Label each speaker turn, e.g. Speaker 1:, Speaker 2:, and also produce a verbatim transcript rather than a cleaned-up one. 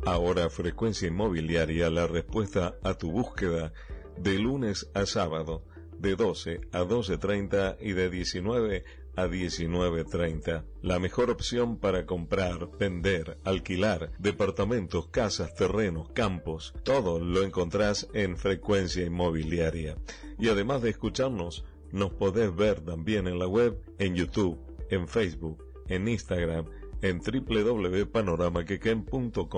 Speaker 1: Ahora Frecuencia Inmobiliaria, la respuesta a tu búsqueda, de lunes a sábado, de doce a doce treinta y de diecinueve a diecinueve treinta. La mejor opción para comprar, vender, alquilar, departamentos, casas, terrenos, campos, todo lo encontrás en Frecuencia Inmobiliaria. Y además de escucharnos, nos podés ver también en la web, en YouTube, en Facebook, en Instagram, en doble u doble u doble u punto panorama quequén punto com.